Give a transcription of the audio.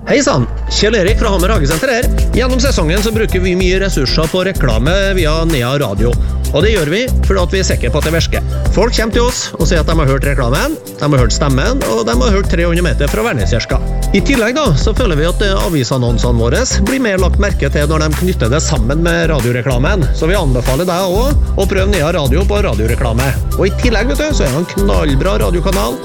Hei sann, Kjell Erik fra Hammer Hagesenter her. Gjennom sesongen så bruker vi mye ressurser på reklame via Nea Radio. Og det gjør vi fordi at vi er sikre på at det virker. Folk kommer til oss og sier at de har hørt reklamen, de har hørt stemmen, og de har hørt 300 meter fra Værnesgjerska. I tillegg da, så føler vi at avisannonsene våre blir mer lagt merke til når de knytter det sammen med radioreklamen. Så vi anbefaler deg også å prøve Nea Radio på radioreklame. Og i tillegg vet du, så er det en knallbra radiokanal